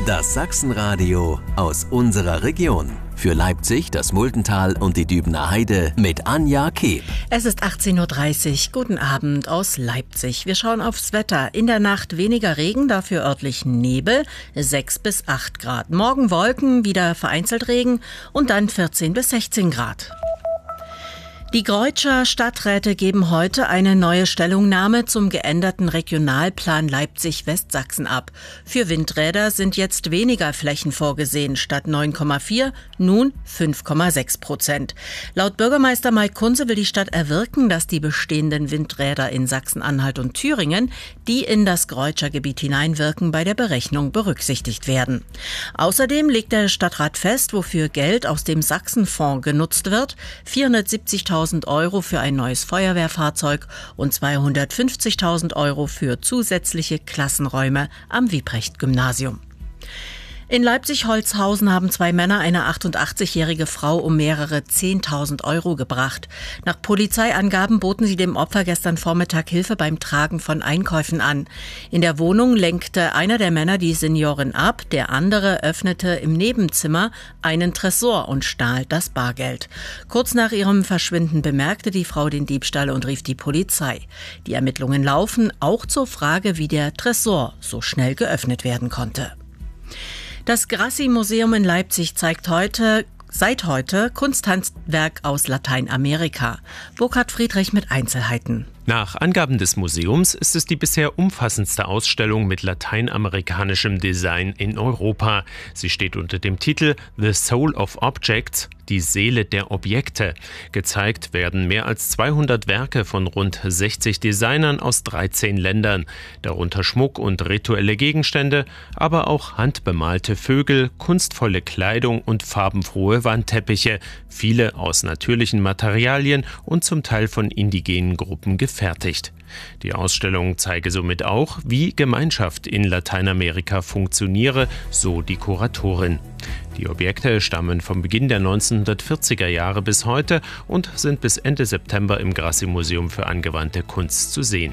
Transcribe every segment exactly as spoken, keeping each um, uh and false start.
Das Sachsenradio aus unserer Region. Für Leipzig, das Multental und die Dübener Heide mit Anja Keb. Es ist achtzehn Uhr dreißig. Guten Abend aus Leipzig. Wir schauen aufs Wetter. In der Nacht weniger Regen, dafür örtlich Nebel, sechs bis acht Grad. Morgen Wolken, wieder vereinzelt Regen und dann vierzehn bis sechzehn Grad. Die Greutscher Stadträte geben heute eine neue Stellungnahme zum geänderten Regionalplan Leipzig-Westsachsen ab. Für Windräder sind jetzt weniger Flächen vorgesehen, statt neun Komma vier nun fünf Komma sechs Prozent. Laut Bürgermeister Mike Kunze will die Stadt erwirken, dass die bestehenden Windräder in Sachsen-Anhalt und Thüringen, die in das Greutscher Gebiet hineinwirken, bei der Berechnung berücksichtigt werden. Außerdem legt der Stadtrat fest, wofür Geld aus dem Sachsenfonds genutzt wird: vierhundertsiebzigtausend Euro für ein neues Feuerwehrfahrzeug und zweihundertfünfzigtausend Euro für zusätzliche Klassenräume am Wiebrecht-Gymnasium. In Leipzig-Holzhausen haben zwei Männer eine achtundachtzigjährige Frau um mehrere zehntausend Euro gebracht. Nach Polizeiangaben boten sie dem Opfer gestern Vormittag Hilfe beim Tragen von Einkäufen an. In der Wohnung lenkte einer der Männer die Seniorin ab, der andere öffnete im Nebenzimmer einen Tresor und stahl das Bargeld. Kurz nach ihrem Verschwinden bemerkte die Frau den Diebstahl und rief die Polizei. Die Ermittlungen laufen, auch zur Frage, wie der Tresor so schnell geöffnet werden konnte. Das Grassi-Museum in Leipzig zeigt heute, seit heute Kunsthandwerk aus Lateinamerika. Burkhard Friedrich mit Einzelheiten. Nach Angaben des Museums ist es die bisher umfassendste Ausstellung mit lateinamerikanischem Design in Europa. Sie steht unter dem Titel The Soul of Objects, die Seele der Objekte. Gezeigt werden mehr als zweihundert Werke von rund sechzig Designern aus dreizehn Ländern. Darunter Schmuck und rituelle Gegenstände, aber auch handbemalte Vögel, kunstvolle Kleidung und farbenfrohe Wandteppiche. Viele aus natürlichen Materialien und zum Teil von indigenen Gruppen gefertigt. Die Ausstellung zeige somit auch, wie Gemeinschaft in Lateinamerika funktioniere, so die Kuratorin. Die Objekte stammen vom Beginn der neunzehnhundertvierziger Jahre bis heute und sind bis Ende September im Grassi-Museum für angewandte Kunst zu sehen.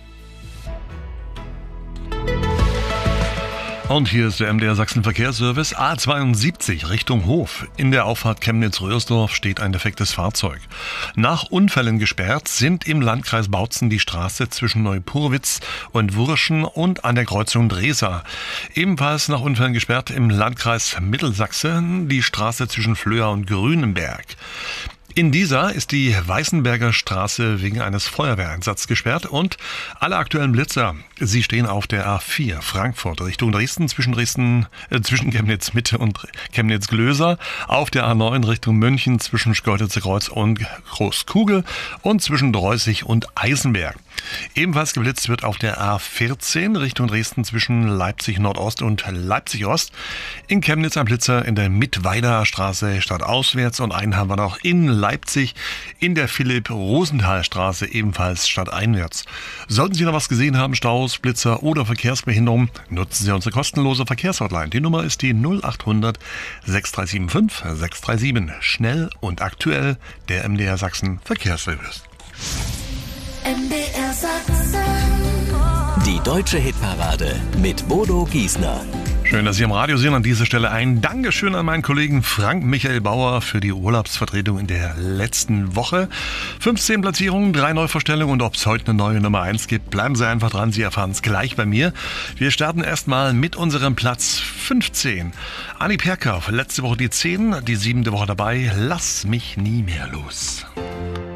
Und hier ist der M D R Sachsen Verkehrsservice A zweiundsiebzig Richtung Hof. In der Auffahrt Chemnitz-Röhrsdorf steht ein defektes Fahrzeug. Nach Unfällen gesperrt sind im Landkreis Bautzen die Straße zwischen Neupurwitz und Wurschen und an der Kreuzung Dresa. Ebenfalls nach Unfällen gesperrt im Landkreis Mittelsachsen die Straße zwischen Flöa und Grünenberg. In dieser ist die Weißenberger Straße wegen eines Feuerwehreinsatzes gesperrt und alle aktuellen Blitzer, sie stehen auf der A vier Frankfurt Richtung Dresden, zwischen Dresden, äh, zwischen Chemnitz Mitte und Chemnitz Glöser, auf der A neun Richtung München zwischen Schkeuditzer Kreuz und Großkugel und zwischen Dreußig und Eisenberg. Ebenfalls geblitzt wird auf der A vierzehn Richtung Dresden zwischen Leipzig Nordost und Leipzig Ost. In Chemnitz ein Blitzer in der Mittweider Straße stadtauswärts und einen haben wir noch in Leipzig in der Philipp-Rosenthal-Straße ebenfalls stadteinwärts. Sollten Sie noch was gesehen haben, Staus, Blitzer oder Verkehrsbehinderung, nutzen Sie unsere kostenlose Verkehrshotline. Die Nummer ist die null acht hundert sechs drei sieben fünf sechs drei sieben. Schnell und aktuell der M D R Sachsen Verkehrsservice. M D R Sachsen. Die deutsche Hitparade mit Bodo Giesner. Schön, dass Sie am Radio sind. An dieser Stelle ein Dankeschön an meinen Kollegen Frank Michael Bauer für die Urlaubsvertretung in der letzten Woche. fünfzehn Platzierungen, drei Neuvorstellungen und ob es heute eine neue Nummer eins gibt, bleiben Sie einfach dran. Sie erfahren es gleich bei mir. Wir starten erstmal mit unserem Platz fünfzehn. Anni Perkau, letzte Woche die zehn, die siebente Woche dabei. Lass mich nie mehr los.